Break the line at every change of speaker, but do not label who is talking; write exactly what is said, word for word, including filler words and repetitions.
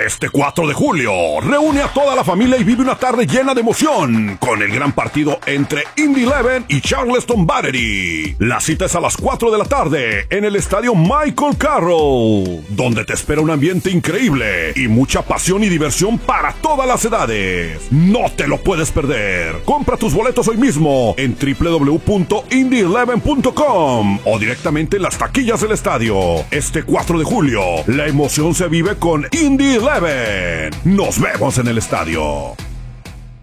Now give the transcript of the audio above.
Este cuatro de julio, reúne a toda la familia y vive una tarde llena de emoción con el gran partido entre Indy Eleven y Charleston Battery. La cita es a las cuatro de la tarde en el estadio Michael Carroll, donde te espera un ambiente increíble y mucha pasión y diversión para todas las edades. No te lo puedes perder. Compra tus boletos hoy mismo en doble u doble u doble u punto indy eleven punto com o directamente en las taquillas del estadio. Este cuatro de julio, la emoción se vive con Indy Eleven. Nos vemos en el estadio.